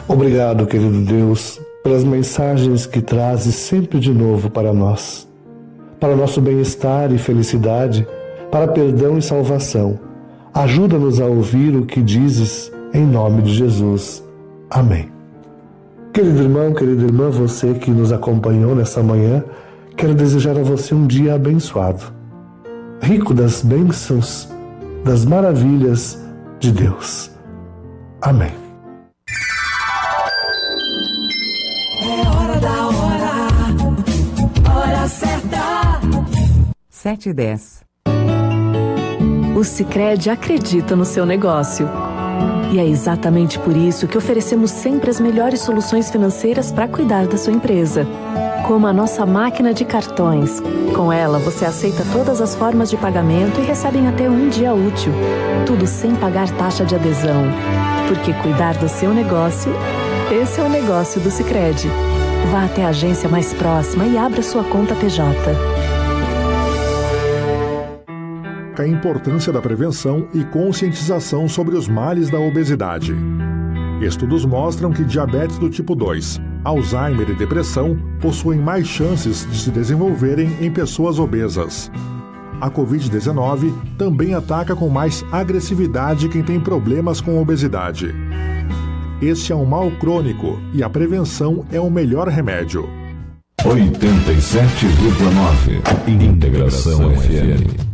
Obrigado, querido Deus, pelas mensagens que trazes sempre de novo para nós, para nosso bem-estar e felicidade, para perdão e salvação. Ajuda-nos a ouvir o que dizes, em nome de Jesus. Amém. Querido irmão, querida irmã, você que nos acompanhou nessa manhã, quero desejar a você um dia abençoado, rico das bênçãos, das maravilhas de Deus. Amém. É hora da hora certa. 7h10. O Sicredi acredita no seu negócio. E é exatamente por isso que oferecemos sempre as melhores soluções financeiras para cuidar da sua empresa. Como a nossa máquina de cartões. Com ela, você aceita todas as formas de pagamento e recebe em até um dia útil. Tudo sem pagar taxa de adesão. Porque cuidar do seu negócio, esse é o negócio do Sicredi. Vá até a agência mais próxima e abra sua conta PJ. A importância da prevenção e conscientização sobre os males da obesidade. Estudos mostram que diabetes do tipo 2, Alzheimer e depressão possuem mais chances de se desenvolverem em pessoas obesas. A Covid-19 também ataca com mais agressividade quem tem problemas com obesidade. Este é um mal crônico e a prevenção é o melhor remédio. 87,9 Integração FM.